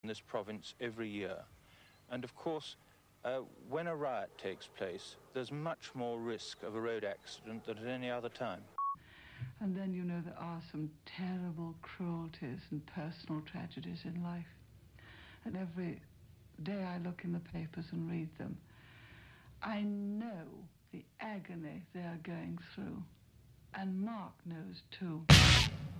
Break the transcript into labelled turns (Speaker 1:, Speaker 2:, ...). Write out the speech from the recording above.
Speaker 1: in this province every year. And of course, when a riot takes place, there's much more risk of a road accident than at any other time.
Speaker 2: And then, you know, there are some terrible cruelties and personal tragedies in life. And every day I look in the papers and read them, I know the agony they are going through. And Mark knows too.